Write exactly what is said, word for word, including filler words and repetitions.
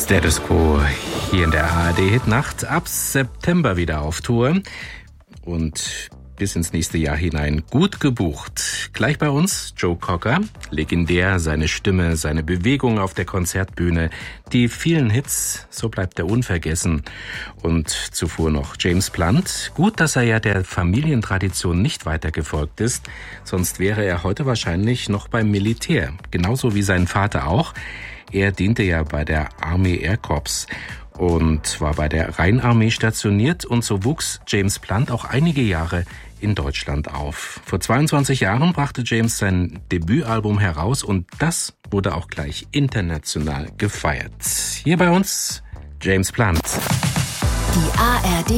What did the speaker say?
Status Quo hier in der A R D-Hitnacht. Ab September wieder auf Tour und bis ins nächste Jahr hinein gut gebucht. Gleich bei uns Joe Cocker, legendär, seine Stimme, seine Bewegung auf der Konzertbühne, die vielen Hits, so bleibt er unvergessen. Und zuvor noch James Blunt. Gut, dass er ja der Familientradition nicht weiter gefolgt ist, sonst wäre er heute wahrscheinlich noch beim Militär, genauso wie sein Vater auch. Er diente ja bei der Army Air Corps und war bei der Rheinarmee stationiert, und so wuchs James Blunt auch einige Jahre in Deutschland auf. Vor zweiundzwanzig Jahren brachte James sein Debütalbum heraus und das wurde auch gleich international gefeiert. Hier bei uns James Blunt. Die A R D